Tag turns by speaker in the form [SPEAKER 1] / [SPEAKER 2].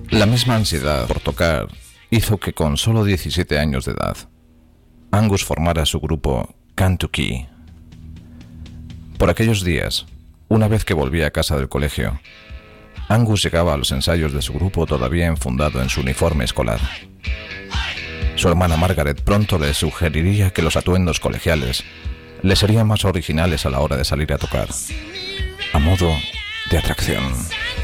[SPEAKER 1] La misma ansiedad por tocar hizo que con solo 17 años de edad, Angus formara su grupo Kentucky. Por aquellos días, una vez que volvía a casa del colegio, Angus llegaba a los ensayos de su grupo todavía enfundado en su uniforme escolar. Su hermana Margaret pronto le sugeriría que los atuendos colegiales le serían más originales a la hora de salir a tocar, a modo de atracción.